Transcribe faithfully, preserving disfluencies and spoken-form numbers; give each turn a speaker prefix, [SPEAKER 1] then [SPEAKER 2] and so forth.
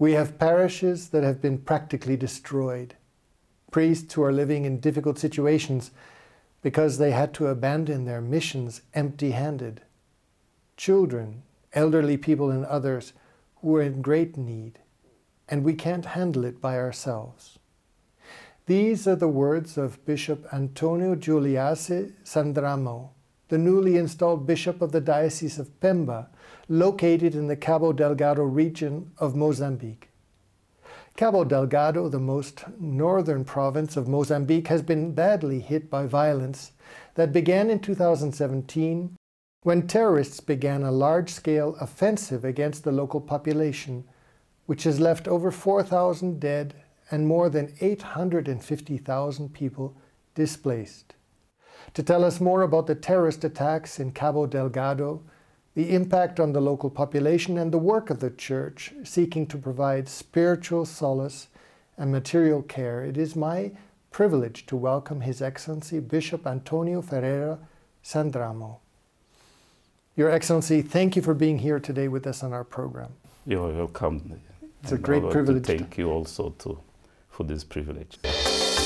[SPEAKER 1] We have parishes that have been practically destroyed. Priests who are living in difficult situations because they had to abandon their missions empty-handed. Children, elderly people and others who are in great need, and we can't handle it by ourselves. These are the words of Bishop Antonio Giuliase Sandramo, the newly installed bishop of the Diocese of Pemba, located in the Cabo Delgado region of Mozambique. Cabo Delgado, the most northern province of Mozambique, has been badly hit by violence that began in two thousand seventeen when terrorists began a large-scale offensive against the local population, which has left over four thousand dead and more than eight hundred fifty thousand people displaced. To tell us more about the terrorist attacks in Cabo Delgado, the impact on the local population, and the work of the Church seeking to provide spiritual solace and material care, it is my privilege to welcome His Excellency Bishop Antonio Ferreira Sandramo. Your Excellency, thank you for being here today with us on our program.
[SPEAKER 2] You're welcome.
[SPEAKER 1] It's a great privilege.
[SPEAKER 2] Thank you also to, for this privilege.